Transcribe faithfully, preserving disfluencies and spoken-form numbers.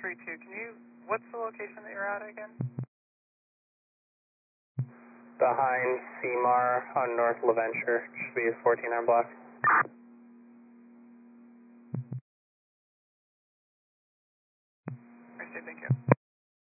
three two, can you, what's the location that you're at again? Behind Seymour on North LaVenture, should be a fourteen hour block.